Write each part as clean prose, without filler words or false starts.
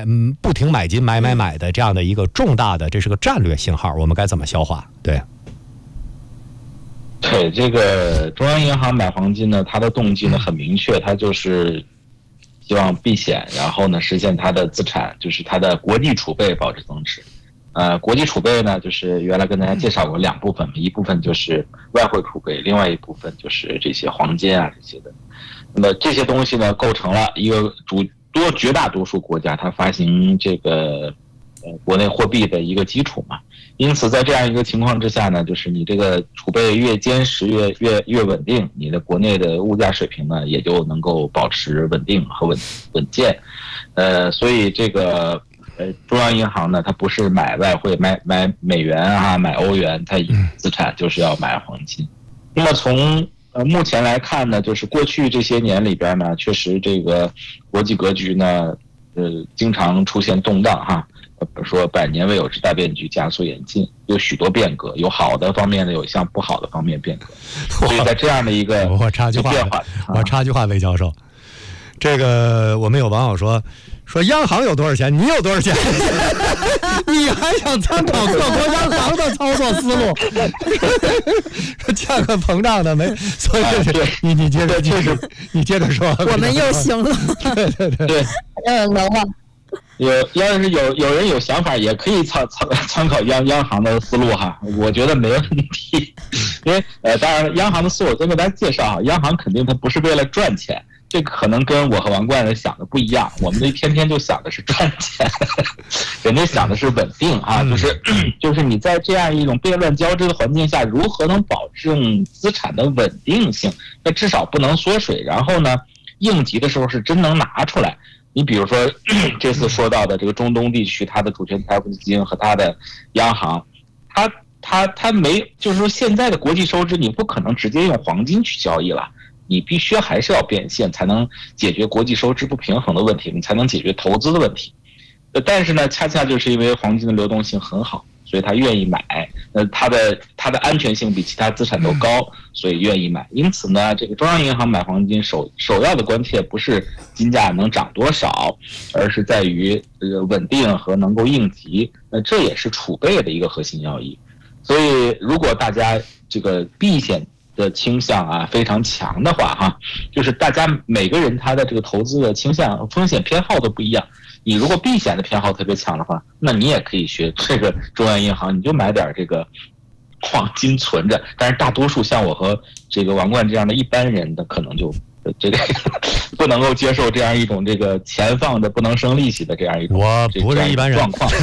不停买进买的这样的一个重大的，这是个战略信号，我们该怎么消化？对， 这个中央银行买黄金呢，它的动机呢很明确，它就是希望避险，然后呢实现它的资产，就是它的国际储备保持增值。国际储备呢，就是原来跟大家介绍过2部分，一部分就是外汇储备，另外一部分就是这些黄金啊这些的。那么这些东西呢，构成了一个绝大多数国家它发行这个国内货币的一个基础嘛。因此在这样一个情况之下呢，就是你这个储备越坚实越稳定，你的国内的物价水平呢也就能够保持稳定和稳健。所以这个中央银行呢，它不是买外汇买美元啊买欧元，它资产就是要买黄金。那么从目前来看呢，就是过去这些年里边呢，确实这个国际格局呢经常出现动荡哈。比如说100年未有之大变局加速演进，有许多变革，有好的方面的，有像不好的方面变革。所以在这样的一个我插句话，魏教授，这个我们有网友说央行有多少钱，你有多少钱？你还想参考各国央行的操作思路？价格膨胀的没，所以你接着确实，你接着说。 我们又行了。 对， 能吗？ 要是有人有想法，也可以参考央行的思路哈，我觉得没问题。因为当然央行的思路我先给大家介绍啊，央行肯定它不是为了赚钱，这可能跟我和王冠人想的不一样，我们这天天就想的是赚钱，人家想的是稳定啊，就是你在这样一种变乱交织的环境下，如何能保证资产的稳定性？那至少不能缩水，然后呢，应急的时候是真能拿出来。你比如说这次说到的这个中东地区，它的主权财富基金和它的央行，它没，就是说现在的国际收支你不可能直接用黄金去交易了，你必须还是要变现，才能解决国际收支不平衡的问题，你才能解决投资的问题。但是呢，恰恰就是因为黄金的流动性很好，所以他愿意买，它的安全性比其他资产都高，所以愿意买。因此呢，这个中央银行买黄金首要的关切不是金价能涨多少，而是在于稳定和能够应急。这也是储备的一个核心要义。所以，如果大家这个避险的倾向啊非常强的话哈，就是大家每个人他的这个投资的倾向、风险偏好都不一样。你如果避险的偏好特别强的话，那你也可以学这个中央银行，你就买点这个黄金存着。但是大多数像我和这个王冠这样的一般人的，可能就这个不能够接受这样一种这个钱放着不能生利息的这样一种我不是一般人状况。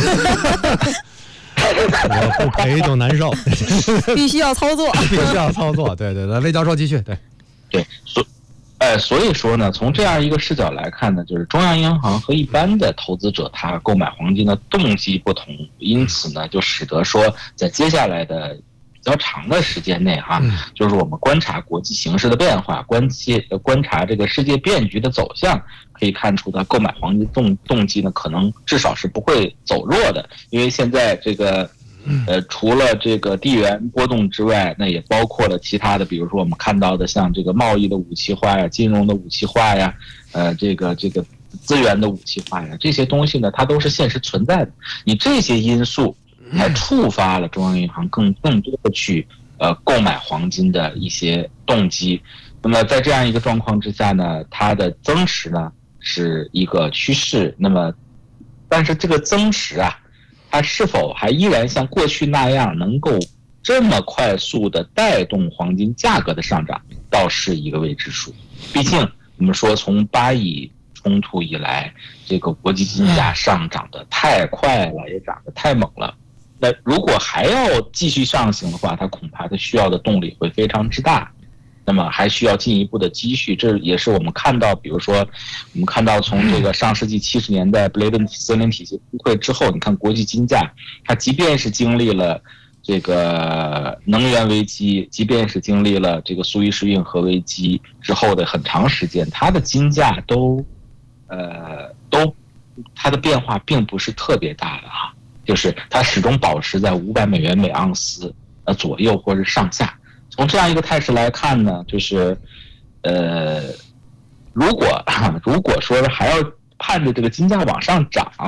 我不赔就难受， 必须要操作， 必须要操作。对，魏教授继续。 对，所以说呢，从这样一个视角来看呢，就是中央银行和一般的投资者他购买黄金的动机不同，因此呢，就使得说在接下来的比较长的时间内哈，就是我们观察国际形势的变化，观察这个世界变局的走向，可以看出的购买黄金动机呢，可能至少是不会走弱的，因为现在这个。除了这个地缘波动之外，那也包括了其他的，比如说我们看到的像这个贸易的武器化呀、金融的武器化呀、这个资源的武器化呀，这些东西呢，它都是现实存在的。你这些因素才触发了中央银行更多的去购买黄金的一些动机。那么在这样一个状况之下呢，它的增持呢是一个趋势。那么，但是这个增持啊。它是否还依然像过去那样能够这么快速的带动黄金价格的上涨，倒是一个未知数。毕竟我们说从巴以冲突以来，这个国际金价上涨的太快了，也涨得太猛了。那如果还要继续上行的话，它恐怕它需要的动力会非常之大。那么还需要进一步的积蓄，这也是我们看到，比如说，我们看到从这个上世纪70年代布雷顿森林体系崩溃之后，你看国际金价，它即便是经历了这个能源危机，即便是经历了这个苏伊士运河危机之后的很长时间，它的金价都它的变化并不是特别大的哈，就是它始终保持在$500每盎司左右或者上下。从这样一个态势来看呢，就是如果说还要盼着这个金价往上涨，